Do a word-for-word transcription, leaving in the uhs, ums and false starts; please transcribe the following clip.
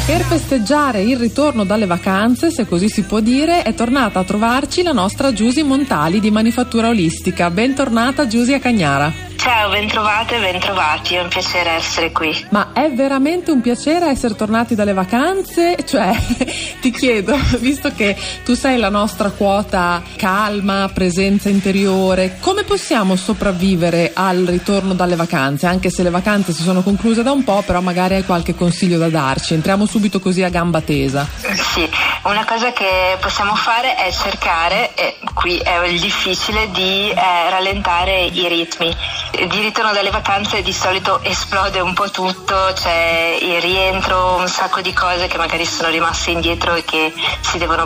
Per festeggiare il ritorno dalle vacanze, se così si può dire, è tornata a trovarci la nostra Giusy Montali di Manifattura Olistica. Bentornata Giusy a Cagnara. Ciao, bentrovate e bentrovati, è un piacere essere qui. Ma è veramente un piacere essere tornati dalle vacanze? Cioè, ti chiedo, visto che tu sei la nostra quota calma, presenza interiore, come possiamo sopravvivere al ritorno dalle vacanze? Anche se le vacanze si sono concluse da un po', però magari hai qualche consiglio da darci. Entriamo subito così a gamba tesa. Sì, una cosa che possiamo fare è cercare, e qui è il difficile, di eh, rallentare i ritmi. Di ritorno dalle vacanze di solito esplode un po' tutto, c'è il rientro, un sacco di cose che magari sono rimaste indietro e che si devono